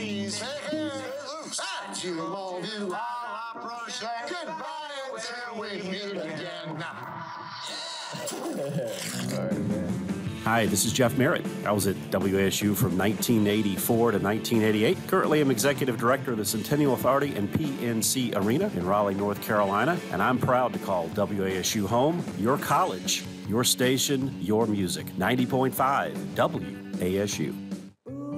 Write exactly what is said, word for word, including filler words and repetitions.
please. To all you all approach, goodbye until we meet again. Hi, this is Jeff Merritt. I was at W A S U from nineteen eighty-four to nineteen eighty-eight. Currently, I'm Executive Director of the Centennial Authority and P N C Arena in Raleigh, North Carolina, and I'm proud to call W A S U home, your college, your station, your music. ninety point five W A S U.